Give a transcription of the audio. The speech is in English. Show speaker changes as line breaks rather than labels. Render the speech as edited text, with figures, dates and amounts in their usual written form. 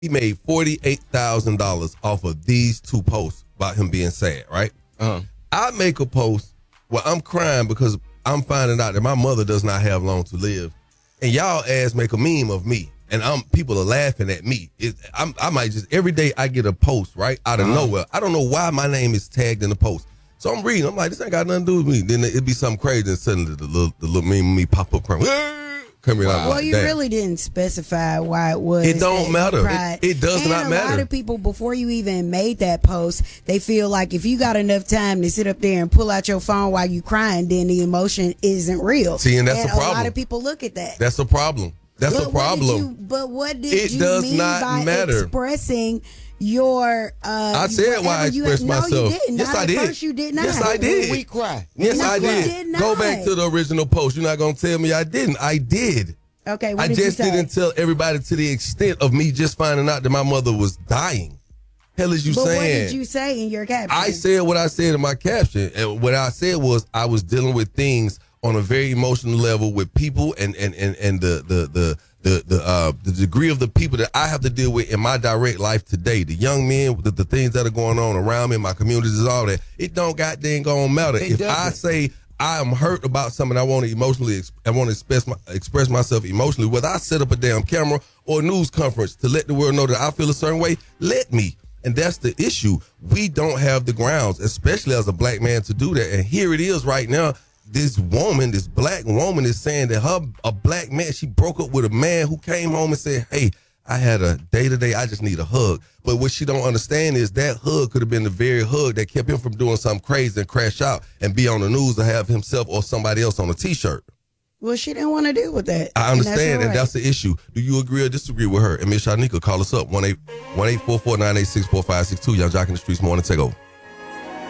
He made $48,000 off of these 2 posts about him being sad, right? I make a post where I'm crying because I'm finding out that my mother does not have long to live. And y'all ass make a meme of me. And people are laughing at me. I might just, every day I get a post, right, out of nowhere. I don't know why my name is tagged in the post. So I'm reading. I'm like, this ain't got nothing to do with me. Then it'd be something crazy, and suddenly the little meme of me pop up crying.
Well, you really didn't specify why it was.
It don't matter. It does not matter.
A lot of people, before you even made that post, they feel like if you got enough time to sit up there and pull out your phone while you crying, then the emotion isn't real.
See, and that's the problem.
A lot of people look at that.
That's a problem. That's a problem.
But what did you mean by expressing your?
I said why I expressed myself.
No, you didn't.
Yes, I did.
At first you did not.
Yes, I did.
We cry.
Yes,
No,
I
you
did.
did not.
Go back to the original post. You're not gonna tell me I didn't. I did.
Okay, what
I
did
just
you say?
didn't tell everybody to the extent of me just finding out that my mother was dying. Hell is you saying?
What did you say in your caption?
I said what I said in my caption. And what I said was I was dealing with things on a very emotional level with people and the degree of the people that I have to deal with in my direct life today. The young men, the things that are going on around me, my communities, all that. It don't goddamn gonna matter. If I say I am hurt about something, I want to emotionally, I want to express myself emotionally, whether I set up a damn camera or a news conference to let the world know that I feel a certain way, let me. And that's the issue. We don't have the grounds, especially as a black man, to do that. And here it is right now. This woman, this black woman, is saying that a black man, she broke up with a man who came home and said, hey, I had a day-to-day, I just need a hug. But what she don't understand is that hug could have been the very hug that kept him from doing something crazy and crash out and be on the news to have himself or somebody else on a T-shirt.
Well, she didn't want to deal with that.
I understand, and that's the issue. Do you agree or disagree with her? And Miss Shanika, call us up, 1-844-986-4562. Young Jock in the Streets, morning, take over.